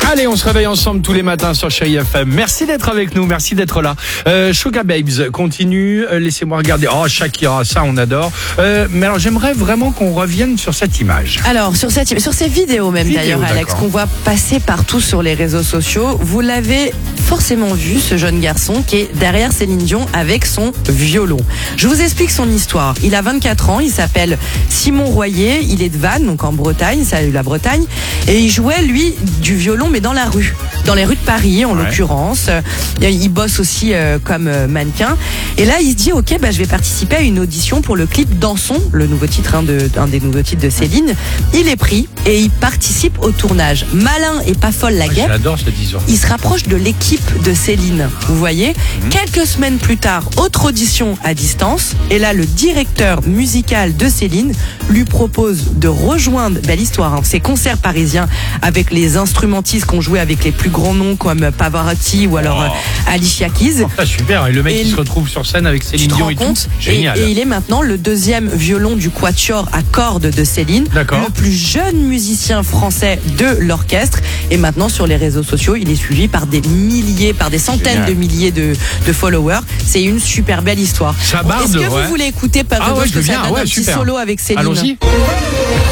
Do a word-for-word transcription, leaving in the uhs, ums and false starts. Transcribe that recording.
Allez, on se réveille ensemble tous les matins sur Chérie F M. Merci d'être avec nous, merci d'être là. Euh, Sugar Babes continue, euh, laissez-moi regarder. Oh, Shakira, ça on adore. Euh, mais alors j'aimerais vraiment qu'on revienne sur cette image. Alors, sur, cette, sur ces vidéos même Vidéo, d'ailleurs, Alex, d'accord. qu'on voit passer partout sur les réseaux sociaux, vous l'avez forcément vu, ce jeune garçon qui est derrière Céline Dion avec son violon. Je vous explique son histoire. Il a vingt-quatre ans, il s'appelle Simon Royer, il est de Vannes, donc en Bretagne, salut la Bretagne, et il jouait, lui, du violon, mais dans la rue, dans les rues de Paris en Ouais. l'occurrence. Euh, Il bosse aussi euh, comme euh, mannequin. Et là, il se dit, ok, bah, je vais participer à une audition pour le clip Dansons, le nouveau titre, un, de, un des nouveaux titres de Céline. Il est pris et il participe au tournage. Malin et pas folle la Ah, guêpe. J'adore ce disons. Il se rapproche de l'équipe de Céline, vous voyez. Quelques semaines plus tard, autre audition à distance. Et là, le directeur musical de Céline lui propose de rejoindre, belle histoire, hein, ces concerts parisiens avec les instrumentistes qu'on jouait avec les plus grands noms comme Pavarotti ou alors Oh. euh, Alicia Keys. Ah, super, et le mec Et qui il- se retrouve sur scène avec Tu Céline te Dion rends et compte tout. Génial. et, et il est maintenant le deuxième violon du quatuor à cordes de Céline, D'accord. le plus jeune musicien français de l'orchestre. Et maintenant sur les réseaux sociaux, il est suivi par des milliers, par des centaines Génial. de milliers de, de followers. C'est une super belle histoire. Ça barde, Est-ce que ouais. vous voulez écouter par Ah ouais, je veux que ça bien, donne ouais, un petit super. solo avec Céline? Allons-y.